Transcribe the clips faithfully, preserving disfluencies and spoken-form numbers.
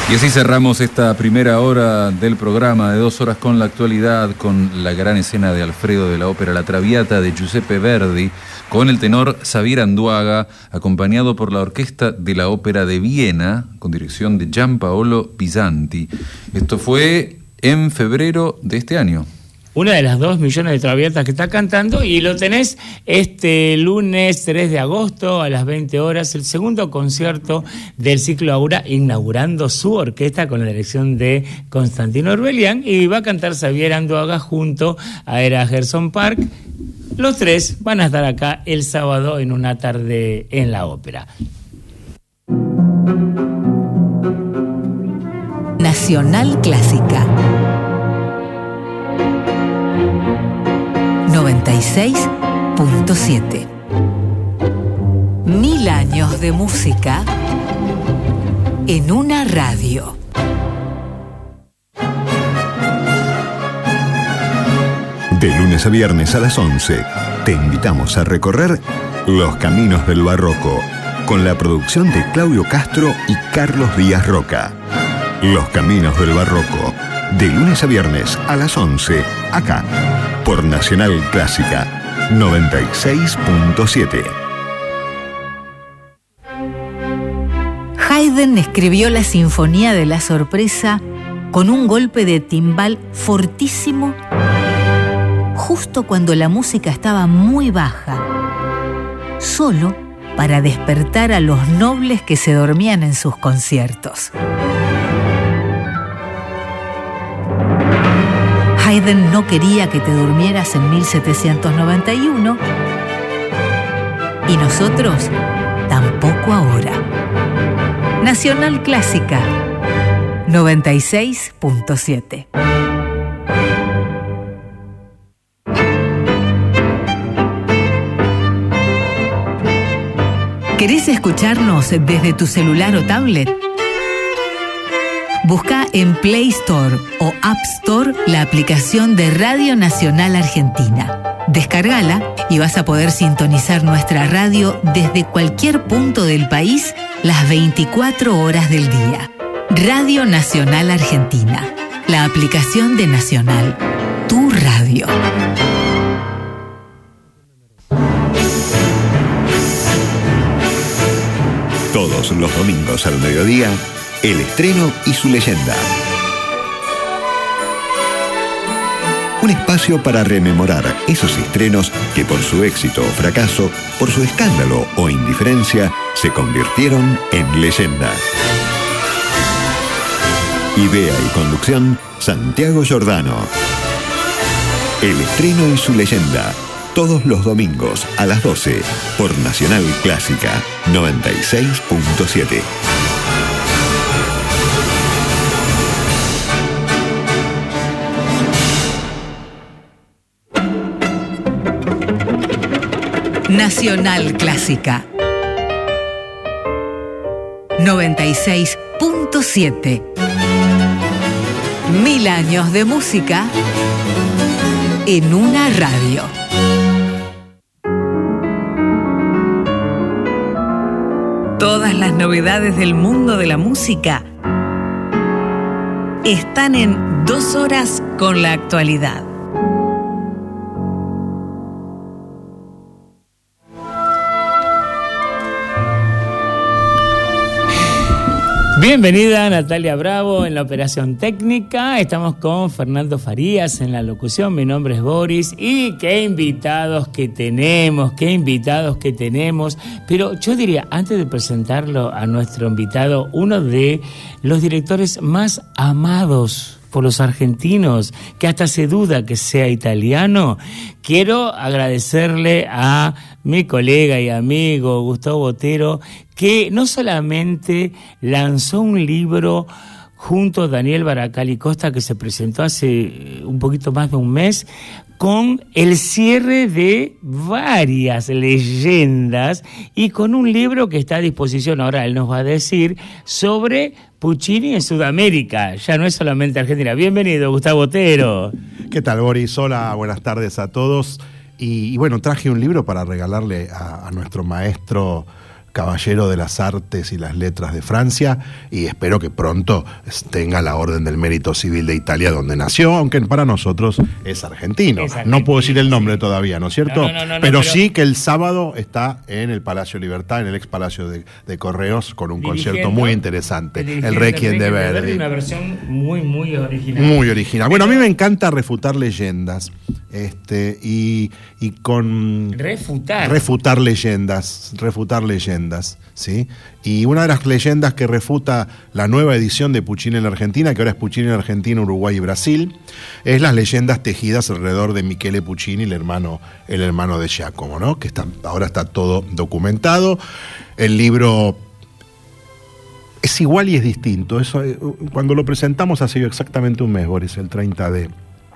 Y así cerramos esta primera hora del programa de dos horas con la actualidad, con la gran escena de Alfredo de la ópera La Traviata de Giuseppe Verdi, con el tenor Xavier Anduaga, acompañado por la orquesta de la Ópera de Viena, con dirección de Gianpaolo Pisanti. Esto fue en febrero de este año. Una de las dos millones de traviatas que está cantando, y lo tenés este lunes tres de agosto a las veinte horas, el segundo concierto del ciclo Aura, inaugurando su orquesta con la dirección de Constantino Orbelian, y va a cantar Xavier Anduaga junto a Era Gerson Park. Los tres van a estar acá el sábado en una tarde en la ópera. Nacional Clásica noventa y seis punto siete. Mil años de música en una radio. De lunes a viernes a las once, te invitamos a recorrer los caminos del barroco, con la producción de Claudio Castro y Carlos Díaz Roca. Los caminos del barroco, de lunes a viernes a las once, acá, por Nacional Clásica noventa y seis punto siete. Haydn escribió la Sinfonía de la Sorpresa con un golpe de timbal fortísimo justo cuando la música estaba muy baja, solo para despertar a los nobles que se dormían en sus conciertos. Haydn no quería que te durmieras en mil setecientos noventa y uno y nosotros tampoco ahora. Nacional Clásica noventa y seis punto siete. ¿Querés escucharnos desde tu celular o tablet? Busca en Play Store o App Store la aplicación de Radio Nacional Argentina. Descárgala y vas a poder sintonizar nuestra radio desde cualquier punto del país las veinticuatro horas del día. Radio Nacional Argentina, la aplicación de Nacional, tu radio. Todos los domingos al mediodía, el estreno y su leyenda. Un espacio para rememorar esos estrenos que por su éxito o fracaso, por su escándalo o indiferencia, se convirtieron en leyenda. Idea y conducción, Santiago Giordano. El estreno y su leyenda, todos los domingos a las doce, por Nacional Clásica noventa y seis punto siete. Nacional Clásica noventa y seis punto siete. Mil años de música en una radio. Todas las novedades del mundo de la música están en Dos Horas con la Actualidad. Bienvenida Natalia Bravo en la operación técnica. Estamos con Fernando Farías en la locución. Mi nombre es Boris y qué invitados que tenemos, qué invitados que tenemos. Pero yo diría, antes de presentarlo a nuestro invitado, uno de los directores más amados por los argentinos, que hasta se duda que sea italiano, quiero agradecerle a mi colega y amigo Gustavo Botero, que no solamente lanzó un libro junto a Daniel Baracali Costa, que se presentó hace un poquito más de un mes, con el cierre de varias leyendas y con un libro que está a disposición, ahora él nos va a decir, sobre Puccini en Sudamérica, ya no es solamente Argentina. Bienvenido, Gustavo Botero. ¿Qué tal, Boris? Hola, buenas tardes a todos. Y, y bueno, traje un libro para regalarle a, a nuestro maestro caballero de las artes y las letras de Francia, y espero que pronto tenga la Orden del Mérito Civil de Italia, donde nació, aunque para nosotros es argentino. Es argentino. No puedo decir el nombre todavía, ¿no es cierto? No, no, no, no, pero, no, pero sí que el sábado está en el Palacio Libertad, en el ex Palacio de, de Correos, con un concierto muy interesante, el Requiem de Verdi. Una versión muy, muy original. Muy original. Bueno, a mí me encanta refutar leyendas, este, y, y con... Refutar. Refutar leyendas, refutar leyendas. ¿Sí? Y una de las leyendas que refuta la nueva edición de Puccini en la Argentina, que ahora es Puccini en Argentina, Uruguay y Brasil, es las leyendas tejidas alrededor de Michele Puccini, el hermano, el hermano de Giacomo, ¿no? Que está, ahora está todo documentado. El libro es igual y es distinto. Eso, cuando lo presentamos hace exactamente un mes, Boris, el treinta de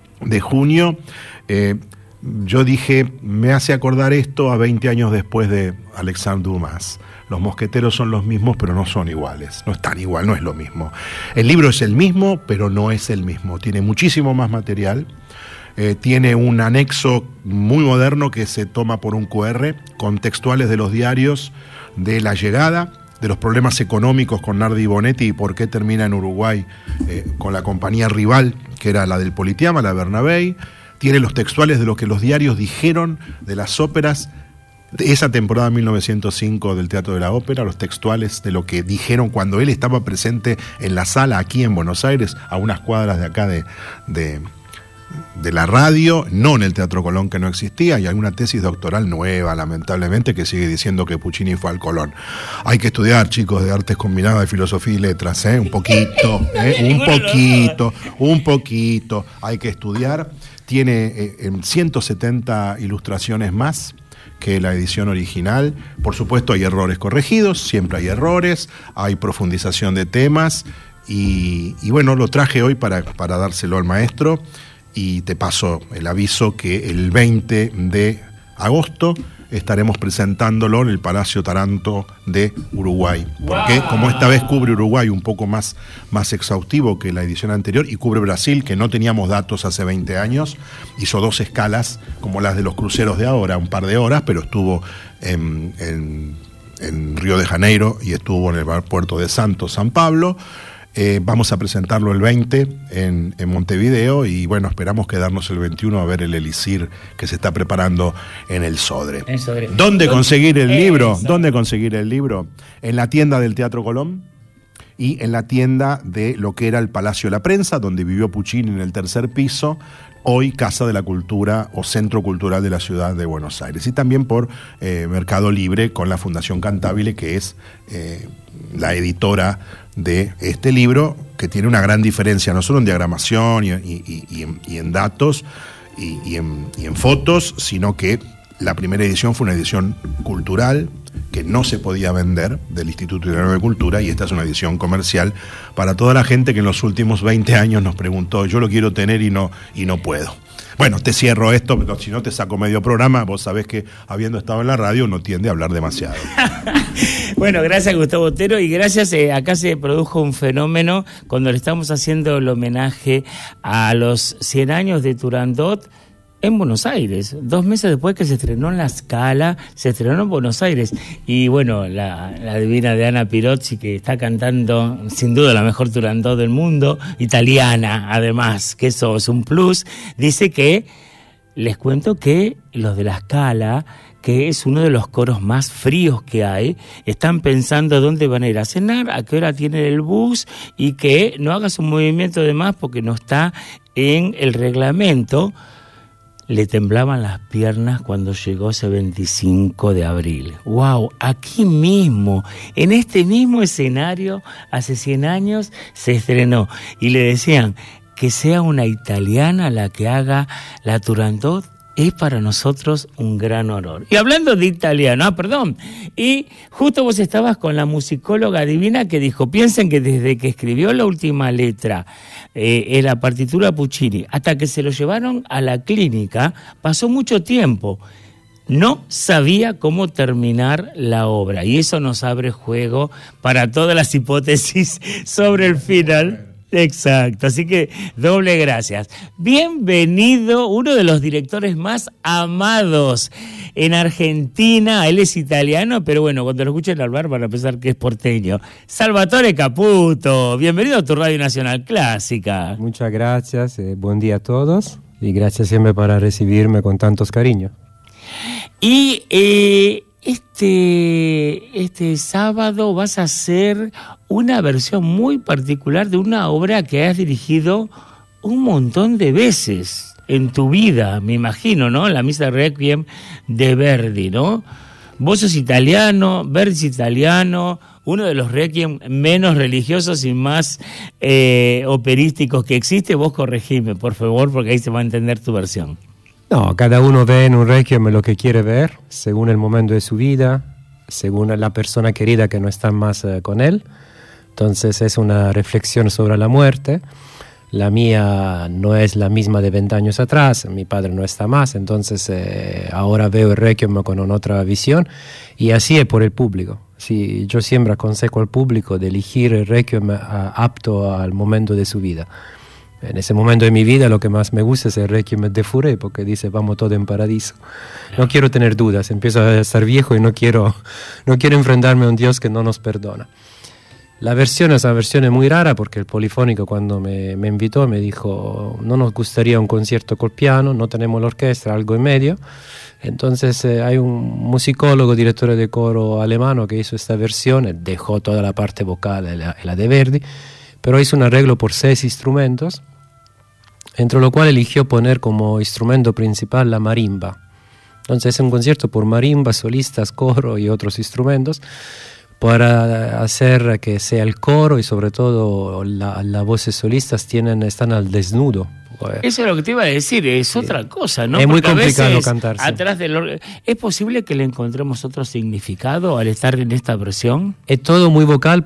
junio, eh, yo dije, me hace acordar esto a veinte años después de Alexandre Dumas. Los mosqueteros son los mismos, pero no son iguales. No están igual, no es lo mismo. El libro es el mismo, pero no es el mismo. Tiene muchísimo más material. Eh, tiene un anexo muy moderno que se toma por un cu erre, con textuales de los diarios de la llegada, de los problemas económicos con Nardi Bonetti y por qué termina en Uruguay eh, con la compañía rival, que era la del Politeama, la Bernabéi. Tiene los textuales de lo que los diarios dijeron de las óperas de esa temporada mil novecientos cinco del Teatro de la Ópera, los textuales de lo que dijeron cuando él estaba presente en la sala aquí en Buenos Aires, a unas cuadras de acá de, de, de la radio, no en el Teatro Colón, que no existía, y alguna tesis doctoral nueva, lamentablemente, que sigue diciendo que Puccini fue al Colón. Hay que estudiar, chicos, de artes combinadas, de filosofía y letras, ¿eh? Un poquito, ¿eh? un poquito, un poquito, hay que estudiar. Tiene eh, ciento setenta ilustraciones más que la edición original. Por supuesto hay errores corregidos, siempre hay errores, hay profundización de temas y, y bueno, lo traje hoy para, para dárselo al maestro y te paso el aviso que el veinte de agosto estaremos presentándolo en el Palacio Taranto de Uruguay, porque wow, como esta vez cubre Uruguay un poco más, más exhaustivo que la edición anterior y cubre Brasil, que no teníamos datos hace veinte años, hizo dos escalas como las de los cruceros de ahora, un par de horas, pero estuvo en, en, en Río de Janeiro y estuvo en el puerto de Santos, San Pablo. Eh, vamos a presentarlo el veinte en, en Montevideo y bueno, esperamos quedarnos el veintiuno a ver el elixir que se está preparando en el Sodre. El Sodre. ¿Dónde conseguir el libro? Eso. ¿Dónde conseguir el libro? En la tienda del Teatro Colón y en la tienda de lo que era el Palacio de la Prensa, donde vivió Puccini en el tercer piso, hoy Casa de la Cultura o Centro Cultural de la Ciudad de Buenos Aires. Y también por eh, Mercado Libre con la Fundación Cantabile, que es eh, la editora de este libro, que tiene una gran diferencia, no solo en diagramación y, y, y, y, en, y en datos y, y, en, y en fotos, sino que la primera edición fue una edición cultural que no se podía vender del Instituto Italiano de Cultura, y esta es una edición comercial para toda la gente que en los últimos veinte años nos preguntó, yo lo quiero tener y no, y no puedo. Bueno, te cierro esto, pero si no te saco medio programa, vos sabés que habiendo estado en la radio uno tiende a hablar demasiado. Bueno, gracias Gustavo Otero, y gracias, eh, acá se produjo un fenómeno cuando le estamos haciendo el homenaje a los cien años de Turandot en Buenos Aires, dos meses después que se estrenó en La Scala, se estrenó en Buenos Aires, y bueno, la, la divina de Ana Pirozzi, que está cantando sin duda la mejor Turandot del mundo, italiana además, que eso es un plus, dice que, les cuento que los de La Scala, que es uno de los coros más fríos que hay, están pensando dónde van a ir a cenar, a qué hora tienen el bus, y que no hagas un movimiento de más porque no está en el reglamento. Le temblaban las piernas cuando llegó ese veinticinco de abril. ¡Wow! Aquí mismo, en este mismo escenario, hace cien años, se estrenó. Y le decían que sea una italiana la que haga la Turandot, es para nosotros un gran honor. Y hablando de italiano, ah, perdón, y justo vos estabas con la musicóloga divina que dijo, piensen que desde que escribió la última letra eh, en la partitura Puccini, hasta que se lo llevaron a la clínica, pasó mucho tiempo. No sabía cómo terminar la obra, y eso nos abre juego para todas las hipótesis sobre el final. Exacto, así que doble gracias. Bienvenido, uno de los directores más amados en Argentina. Él es italiano, pero bueno, cuando lo escuchen hablar van a pensar que es porteño. Salvatore Caputo, bienvenido a tu Radio Nacional Clásica. Muchas gracias, eh, buen día a todos y gracias siempre para recibirme con tantos cariños. Y eh, este, este sábado vas a hacer una versión muy particular de una obra que has dirigido un montón de veces en tu vida, me imagino, ¿no? La Misa Requiem de Verdi, ¿no? Vos sos italiano, Verdi es italiano, uno de los Requiem menos religiosos y más eh, operísticos que existe. Vos corregime, por favor, porque ahí se va a entender tu versión. No, cada uno ve en un Requiem lo que quiere ver, según el momento de su vida, según la persona querida que no está más eh, con él. Entonces es una reflexión sobre la muerte. La mía no es la misma de veinte años atrás, mi padre no está más, entonces eh, ahora veo el Requiem con una otra visión y así es por el público. Sí, yo siempre aconsejo al público de elegir el Requiem apto al momento de su vida. En ese momento de mi vida lo que más me gusta es el Requiem de Fauré, porque dice vamos todo en paradiso. No quiero tener dudas, empiezo a estar viejo y no quiero, no quiero enfrentarme a un Dios que no nos perdona. La versión es una versión muy rara porque el Polifónico cuando me, me invitó me dijo no nos gustaría un concierto col piano, no tenemos la orquesta, algo en medio. Entonces eh, hay un musicólogo, director de coro alemano que hizo esta versión, dejó toda la parte vocal, la, la de Verdi, pero hizo un arreglo por seis instrumentos, entre lo cual eligió poner como instrumento principal la marimba. Entonces es un concierto por marimba, solistas, coro y otros instrumentos, para hacer que sea el coro y sobre todo las la voces solistas tienen, están al desnudo. Eso es lo que te iba a decir, es sí. Otra cosa, ¿no? Es muy Porque complicado a veces, cantar. Atrás del... ¿Es posible que le encontremos otro significado al estar en esta versión? Es todo muy vocal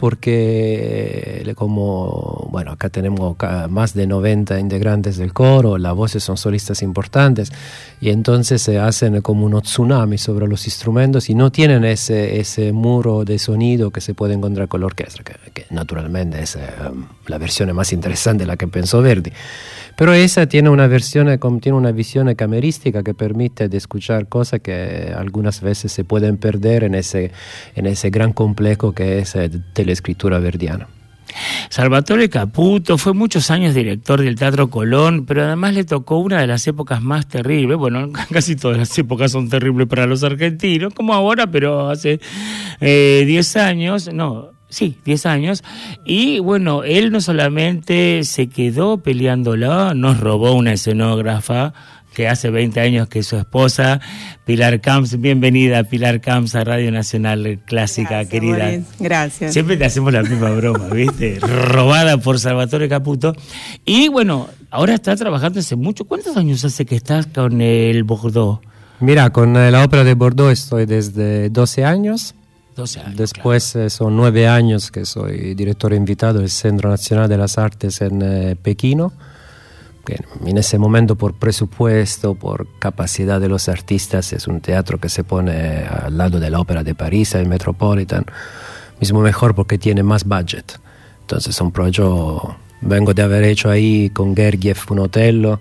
porque como, bueno, acá tenemos más de noventa integrantes del coro, las voces son solistas importantes y entonces se hacen como un tsunami sobre los instrumentos y no tienen ese, ese muro de sonido que se puede encontrar con la orquesta, que, que naturalmente es um, la versión más interesante, la que pensó Verdi. Pero esa tiene una versión, tiene una visión camerística que permite de escuchar cosas que algunas veces se pueden perder en ese, en ese gran complejo que es de la escritura verdiana. Salvatore Caputo fue muchos años director del Teatro Colón, pero además le tocó una de las épocas más terribles. Bueno, casi todas las épocas son terribles para los argentinos, como ahora, pero hace eh, diez años, no... Sí, diez años. Y bueno, él no solamente se quedó peleándola, nos robó una escenógrafa que hace veinte años que es su esposa, Pilar Camps. Bienvenida, Pilar Camps, a Radio Nacional Clásica, gracias, querida. Boris. Gracias. Siempre te hacemos la misma broma, ¿viste? Robada por Salvatore Caputo. Y bueno, ahora está trabajando hace mucho. ¿Cuántos años hace que estás con el Bordeaux? Mira, con la ópera de Bordeaux estoy desde doce años. doce años, Después claro. eh, son nueve años que soy director invitado del Centro Nacional de las Artes en eh, Pekino, que en ese momento por presupuesto, por capacidad de los artistas, es un teatro que se pone al lado de la Ópera de París, el Metropolitan, mismo mejor porque tiene más budget. Entonces un proyecto, vengo de haber hecho ahí con Gergiev un Otello,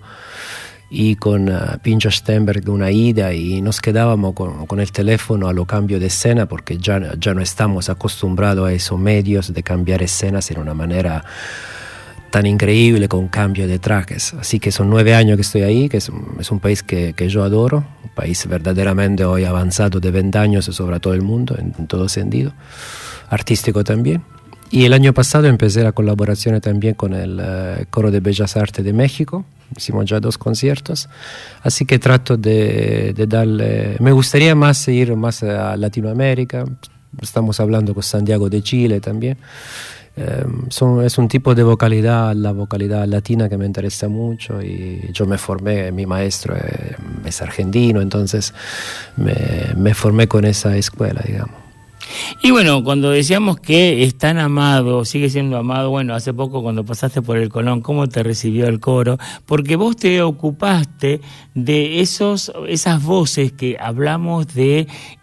y con uh, Pinchas Stenberg una ida y nos quedábamos con, con el teléfono a lo cambio de escena porque ya, ya no estamos acostumbrados a esos medios de cambiar escenas en una manera tan increíble con cambio de trajes. Así que son nueve años que estoy ahí, que es, es un país que, que yo adoro, un país verdaderamente hoy avanzado de veinte años sobre todo el mundo, en, en todo sentido, artístico también. Y el año pasado empecé la colaboración también con el uh, Coro de Bellas Artes de México. Hicimos ya dos conciertos. Así que trato de, de darle... Me gustaría más ir más a Latinoamérica. Estamos hablando con Santiago de Chile también. Eh, son, es un tipo de vocalidad, la vocalidad latina que me interesa mucho. Y yo me formé, mi maestro es, es argentino, entonces me, me formé con esa escuela, digamos. Y bueno, cuando decíamos que es tan amado, sigue siendo amado, bueno, hace poco cuando pasaste por el Colón, ¿cómo te recibió el coro? Porque vos te ocupaste de esos, esas voces que hablamos de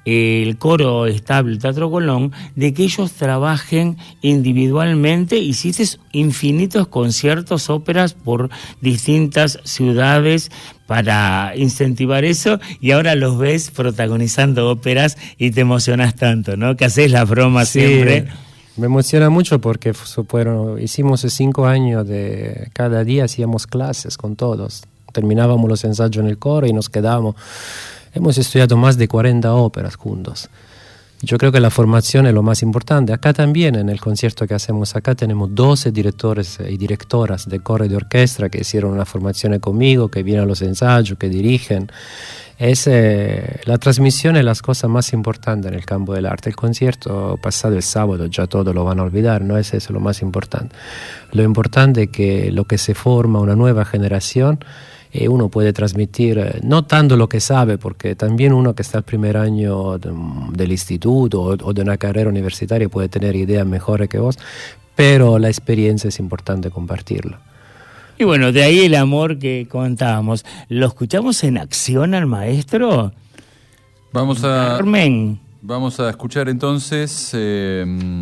el coro estable, el Teatro Colón, de que ellos trabajen individualmente. Hiciste infinitos conciertos, óperas por distintas ciudades para incentivar eso, y ahora los ves protagonizando óperas y te emocionas tanto, ¿no? Que haces las bromas sí, siempre. Me emociona mucho porque fueron, hicimos cinco años de cada día hacíamos clases con todos. Terminábamos los ensayos en el coro y nos quedábamos. Hemos estudiado más de cuarenta óperas juntos. Yo creo que la formación es lo más importante. Acá también, en el concierto que hacemos acá, tenemos doce directores y directoras de coro y de orquesta que hicieron una formación conmigo, que vienen a los ensayos, que dirigen. Es, eh, la transmisión es la cosa más importante en el campo del arte. El concierto pasado el sábado ya todos lo van a olvidar, no es eso lo más importante. Lo importante es que lo que se forma, una nueva generación, eh, uno puede transmitir, eh, no tanto lo que sabe, porque también uno que está al primer año de, del instituto o, o de una carrera universitaria puede tener ideas mejores que vos, pero la experiencia es importante compartirla. Y bueno, de ahí el amor que contábamos. ¿Lo escuchamos en acción al maestro? Vamos a, Carmen. Vamos a escuchar entonces eh,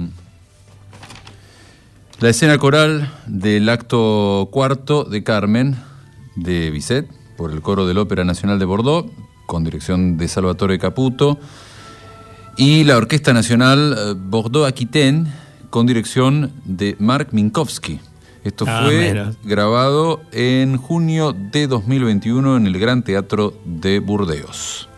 la escena coral del acto cuarto de Carmen de Bizet por el coro de la Ópera Nacional de Bordeaux, con dirección de Salvatore Caputo, y la Orquesta Nacional Bordeaux-Aquitaine, con dirección de Mark Minkowski. Esto ah, fue menos. grabado en junio de dos mil veintiuno en el Gran Teatro de Burdeos.